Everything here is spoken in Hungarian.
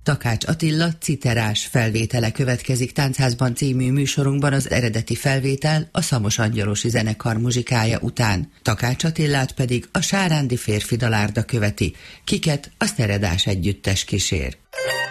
Takács Attila citerás felvétele következik Táncházban című műsorunkban, az eredeti felvétel a Szamos Angyalosi zenekar muzsikája után. Takács Attilát pedig a sárándi férfi dalárda követi, kiket a Szeredás együttes kísér.